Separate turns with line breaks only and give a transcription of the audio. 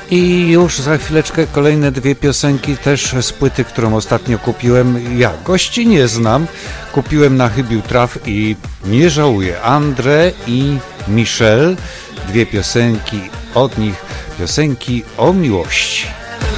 I już za chwileczkę kolejne dwie piosenki też z płyty, którą ostatnio kupiłem. Ja gości nie znam, kupiłem na chybił traf i nie żałuję. André i Michel, dwie piosenki od nich, piosenki o miłości.